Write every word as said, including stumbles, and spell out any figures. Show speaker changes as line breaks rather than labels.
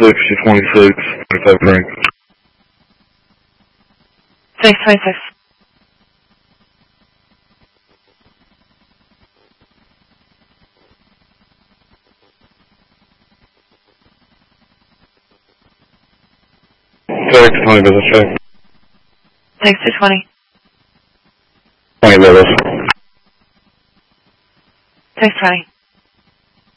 sixty twenty-six, twenty-five crank.
six twenty-six.
FedEx twenty business check.
six to twenty.
twenty business.
six twenty.